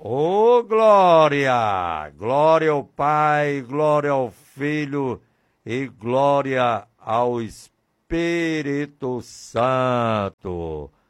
Ô, glória! Glória ao Pai, glória ao Filho e glória ao Espírito Santo.